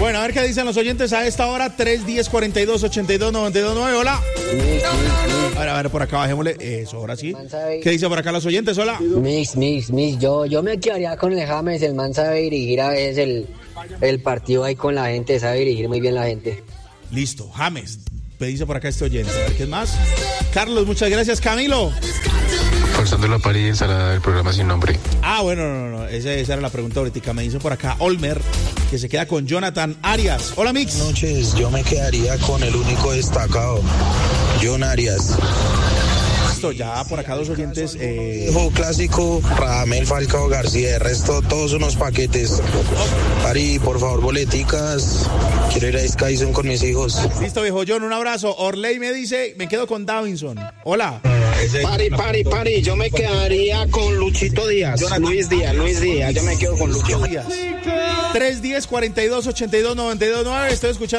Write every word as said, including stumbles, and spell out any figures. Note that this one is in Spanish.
Bueno, a ver qué dicen los oyentes a esta hora. tres, diez, cuarenta y dos, ochenta y dos, noventa y dos, nueve. Hola. A ver, a ver, por acá bajémosle. Eso, ahora sí. ¿Qué dicen por acá los oyentes? Hola. Mix, mix, mix. Yo, yo me quedaría con el James. El man sabe dirigir a veces el, el partido ahí con la gente. Sabe dirigir muy bien la gente. Listo, James. Me dice por acá este oyente. A ver, ¿qué más? Carlos, muchas gracias. Camilo. Forzando la pared y ensalada del programa sin nombre. Ah, bueno, no, no, no. Esa, esa era la pregunta ahorita. Me dice por acá Olmer, que se queda con Jonathan Arias. Hola, Mix. Buenas noches, yo me quedaría con el único destacado, John Arias. Listo, ya por acá dos oyentes. Eh... Viejo clásico, Radamel Falcao García. El resto, todos unos paquetes. Ari, por favor, boleticas. Quiero ir a Skyzone con mis hijos. Listo, viejo John, un abrazo. Orley me dice, me quedo con Davinson. Hola. Pari, pari, pari. Yo me quedaría con Luchito Díaz. Luis Díaz, Luis Díaz. Yo me quedo con Luchito Díaz. tres, diez, cuarenta y dos, ochenta y dos, noventa y dos, nueve. Estoy escuchando.